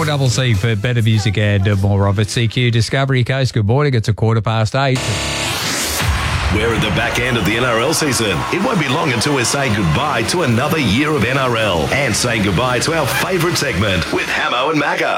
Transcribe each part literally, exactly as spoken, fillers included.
four C C for better music and more of it. C Q Discovery Coast. Good morning. It's a quarter past eight. We're at the back end of the N R L season. It won't be long until we're saying goodbye to another year of N R L and saying goodbye to our favourite segment with Hamo and Macca.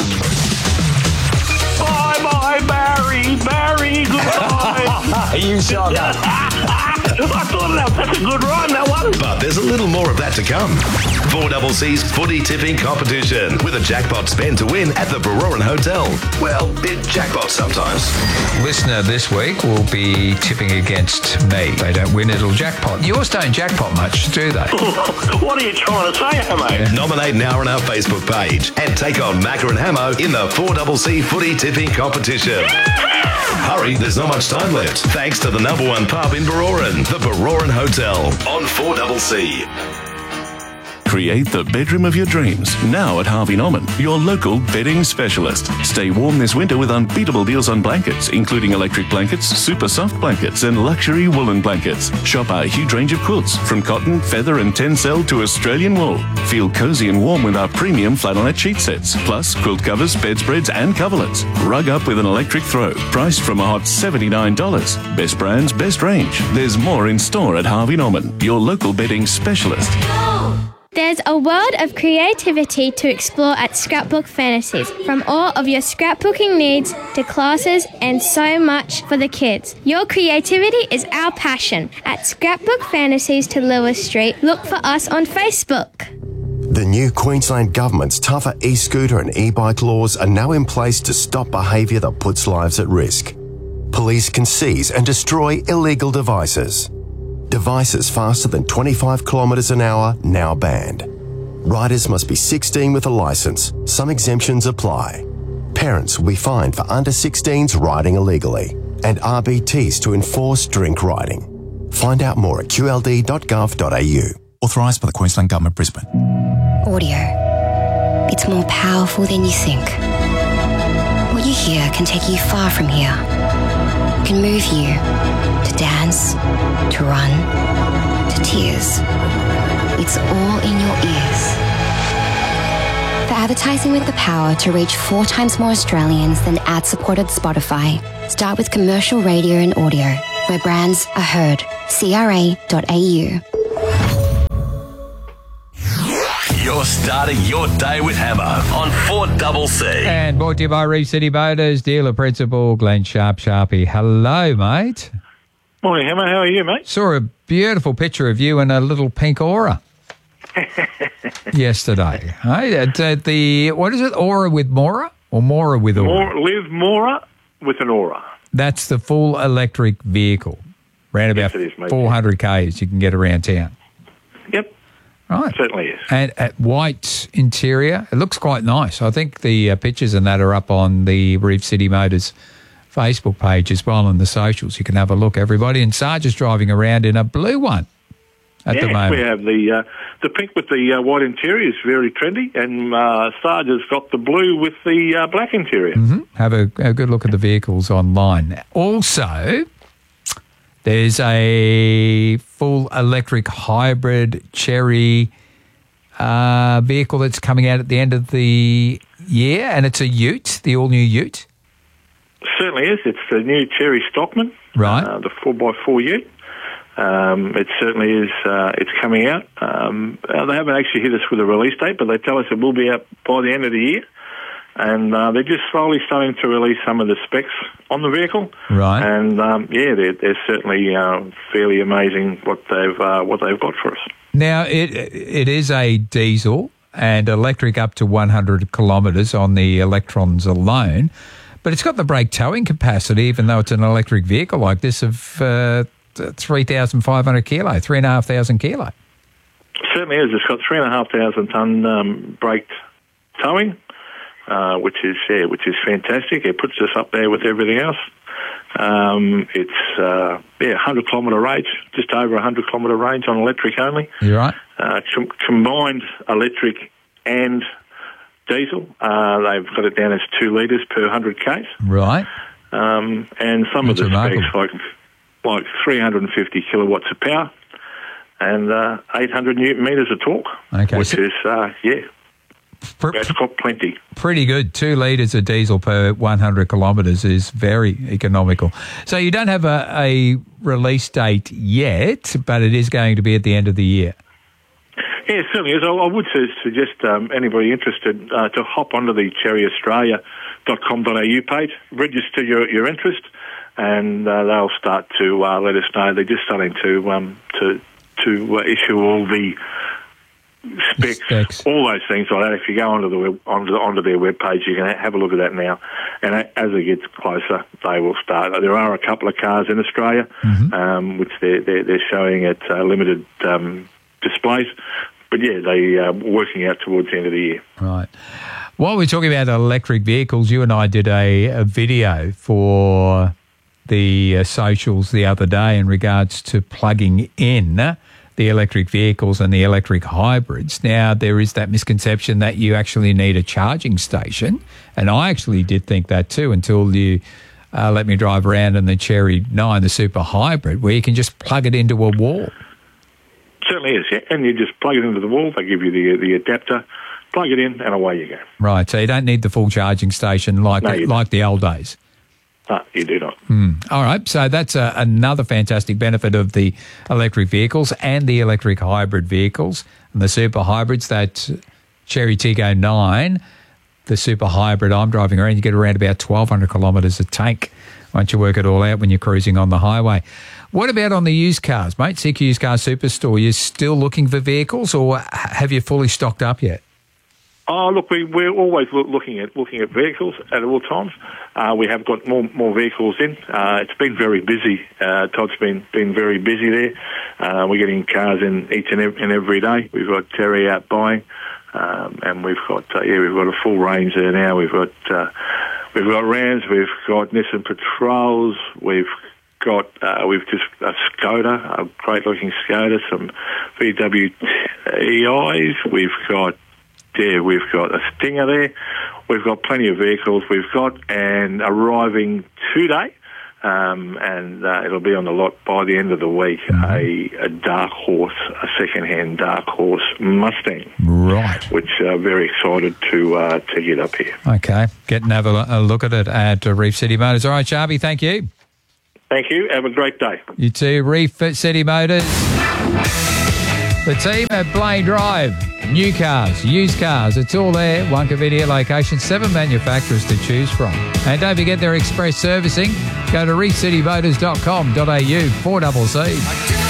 Bye-bye, Barry. Barry, goodbye. You shocker. I thought that, that's a good rhyme, that one. But there's a little more of that to come. four C C's footy tipping competition with a jackpot spend to win at the Baroran Hotel. Well, it jackpots sometimes. Listener this week will be tipping against me. They don't win, it'll jackpot. Yours don't jackpot much, do they? What are you trying to say, Hamo? Yeah. Nominate now on our Facebook page and take on Macca and Hamo in the four C C footy tipping competition. Hurry, there's not much time left. Thanks to the number one pub in Baroran, the Baroran Hotel on four C C. Create the bedroom of your dreams now at Harvey Norman, your local bedding specialist. Stay warm this winter with unbeatable deals on blankets, including electric blankets, super soft blankets, and luxury woolen blankets. Shop our huge range of quilts, from cotton, feather, and tencel to Australian wool. Feel cozy and warm with our premium flannelette sheet sets, plus quilt covers, bedspreads, and coverlets. Rug up with an electric throw, priced from a hot seventy-nine dollars. Best brands, best range. There's more in store at Harvey Norman, your local bedding specialist. There's a world of creativity to explore at Scrapbook Fantasies, from all of your scrapbooking needs to classes and so much for the kids. Your creativity is our passion. At Scrapbook Fantasies to Lewis Street, look for us on Facebook. The new Queensland Government's tougher e-scooter and e-bike laws are now in place to stop behaviour that puts lives at risk. Police can seize and destroy illegal devices. Devices faster than twenty-five kilometres an hour now banned. Riders must be sixteen with a licence. Some exemptions apply. Parents will be fined for under sixteens riding illegally, and R B Ts to enforce drink riding. Find out more at q l d dot gov dot a u. Authorised by the Queensland Government, Brisbane. Audio. It's more powerful than you think. What you hear can take you far from here. It can move you to dance, to run, to tears. It's all in your ears. For advertising with the power to reach four times more Australians than ad-supported Spotify, start with commercial radio and audio, where brands are heard. c r a dot a u. You're starting your day with Hammer on four C C. And brought to you by Reef City Motors, dealer principal Glenn Sharp Sharpie. Hello, mate. Morning, Hammer. How are you, mate? Saw a beautiful picture of you in a little pink aura yesterday. Hey, at, at the, what is it, aura with Mora? Or Mora with aura? More, live Mora with an aura. That's the full electric vehicle. Around about Yes, it is, mate. four hundred kays you can get around town. Yep, Right. certainly is. And at white interior, it looks quite nice. I think the uh, pictures and that are up on the Reef City Motors Facebook page as well on the socials. You can have a look, everybody. And Sarge is driving around in a blue one at yeah, the moment. we have the uh, the pink with the uh, white interior is very trendy, and uh, Sarge has got the blue with the uh, black interior. Mm-hmm. Have a, a good look at the vehicles online. Also, there's a full electric hybrid Cherry uh, vehicle that's coming out at the end of the year, and it's a Ute, the all-new Ute. Certainly is. It's the new Cherry Stockman, Right. uh, the four by four Ute. Um, it certainly is. Uh, it's coming out. Um, uh, they haven't actually hit us with a release date, but they tell us it will be out by the end of the year. And uh, they're just slowly starting to release some of the specs on the vehicle. Right. And um, yeah, they're, they're certainly uh, fairly amazing what they've uh, what they've got for us. Now, it it is a diesel and electric up to one hundred kilometres on the electrons alone, but it's got the brake towing capacity, even though it's an electric vehicle like this, of uh, three thousand five hundred kilo, three thousand five hundred kilo. Certainly is. It's got three and a half thousand ton um, brake towing, uh, which is yeah, which is fantastic. It puts us up there with everything else. Um, it's uh, yeah, one hundred kilometre range, just over one hundred kilometre range on electric only. You're right. Uh, com- combined electric and diesel, uh, they've got it down as two litres per one hundred k's. Right. Um, and some That's of the remarkable. specs, like like three hundred fifty kilowatts of power and uh, eight hundred newton metres of torque, Okay, which so- is, uh, yeah. That's got plenty. Pretty good. Two litres of diesel per one hundred kilometres is very economical. So you don't have a, a release date yet, but it is going to be at the end of the year. Yeah, it certainly is. I, I would su- suggest um, anybody interested uh, to hop onto the cherry australia dot com dot a u page, register your, your interest, and uh, they'll start to uh, let us know. They're just starting to um, to to uh, issue all the specs, Specs. all those things like that. If you go onto the web, onto, onto their webpage, you can ha- have a look at that now. And a- as it gets closer, they will start. There are a couple of cars in Australia, Mm-hmm. um, which they're, they're, they're showing at uh, limited um, displays. But yeah, they are working out towards the end of the year. Right. While we're talking about electric vehicles, you and I did a, a video for the uh, socials the other day in regards to plugging in the electric vehicles and the electric hybrids. Now, there is that misconception that you actually need a charging station, and I actually did think that too until you uh, let me drive around in the Cherry nine, the super hybrid, where you can just plug it into a wall. Certainly is, yeah. And you just plug it into the wall, they give you the the adapter, plug it in, and away you go. Right, so you don't need the full charging station like, No, you like the old days. No, you do not. All right, so that's a, another fantastic benefit of the electric vehicles and the electric hybrid vehicles and the super hybrids. That Cherry Tiggo nine, the super hybrid I'm driving around, you get around about twelve hundred kilometres a tank once you work it all out when you're cruising on the highway. What about on the used cars, mate? C Q Used Car Superstore, you still looking for vehicles, or have you fully stocked up yet? Oh, look, we, we're always loo- looking at looking at vehicles at all times. Uh, we have got more more vehicles in. Uh, it's been very busy. Uh, Todd's been been very busy there. Uh, we're getting cars in each and every, and every day. We've got Terry out buying, um, and we've got uh, yeah, we've got a full range there now. We've got uh, we've got Rams, we've got Nissan Patrols, we've got uh, we've just a Skoda, a great looking Skoda, some V W E Is. We've got Yeah, we've got a Stinger there. We've got plenty of vehicles. We've got an arriving today, um, and uh, it'll be on the lot by the end of the week, mm-hmm. a, a dark horse, a second-hand dark horse Mustang. Right. Which uh, very excited to uh, to get up here. Okay, get and have a, a look at it at uh, Reef City Motors. All right, Sharby, thank you. Thank you. Have a great day. You too, Reef City Motors. The team at Blaine Drive. New cars, used cars, it's all there. One convenient location, seven manufacturers to choose from. And don't forget their express servicing. Go to reef city motors dot com dot a u, four C C.